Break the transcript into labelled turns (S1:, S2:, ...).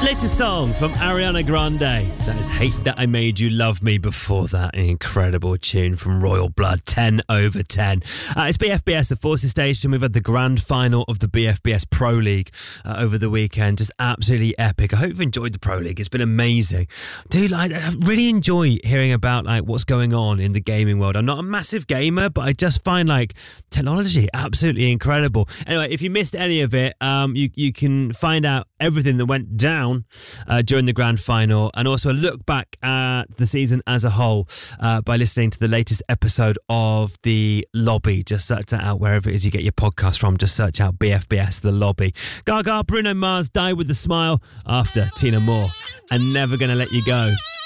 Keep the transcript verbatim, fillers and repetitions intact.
S1: Latest song from Ariana Grande. That is Hate That I Made You Love Me. Before that, an incredible tune from Royal Blood, ten over ten. Uh, it's B F B S, the Forces Station. We've had the grand final of the B F B S Pro League uh, over the weekend. Just absolutely epic. I hope you've enjoyed the Pro League. It's been amazing. Dude, like, I really enjoy hearing about like what's going on in the gaming world. I'm not a massive gamer, but I just find like technology absolutely incredible. Anyway, if you missed any of it, um, you, you can find out everything that went down uh, during the grand final, and also a look back at the season as a whole uh, by listening to the latest episode of The Lobby. Just search that out wherever it is you get your podcast from. Just search out B F B S The Lobby. Gaga, Bruno Mars, Die With a Smile after Tina Moore and Never Gonna Let You Go.